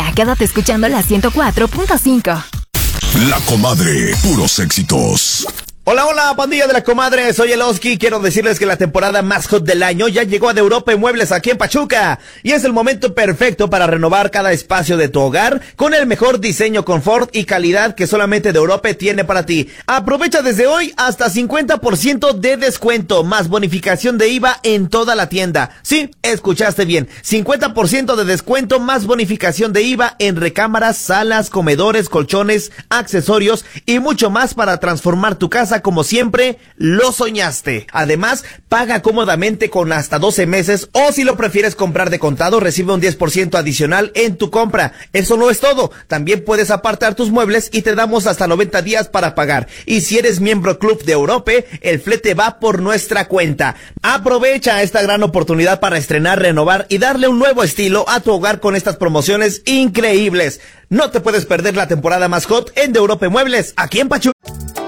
quédate escuchando la 104.5. La Comadre, puros éxitos. Hola, hola, pandilla de La Comadre, soy el Oski. Quiero decirles que la temporada más hot del año ya llegó a De Europa en Muebles aquí en Pachuca. Y es el momento perfecto para renovar cada espacio de tu hogar con el mejor diseño, confort y calidad que solamente De Europa tiene para ti. Aprovecha desde hoy hasta 50% de descuento, más bonificación de IVA en toda la tienda. Sí, escuchaste bien, 50% de descuento más bonificación de IVA en recámaras, salas, comedores, colchones, accesorios y mucho más para transformar tu casa como siempre lo soñaste. Además, paga cómodamente con hasta 12 meses o si lo prefieres comprar de contado, recibe un 10% adicional en tu compra. Eso no es todo. También puedes apartar tus muebles y te damos hasta 90 días para pagar. Y si eres miembro Club de Europa, el flete va por nuestra cuenta. Aprovecha esta gran oportunidad para estrenar, renovar y darle un nuevo estilo a tu hogar con estas promociones increíbles. No te puedes perder la temporada más hot en De Europa Muebles, aquí en Pachuca.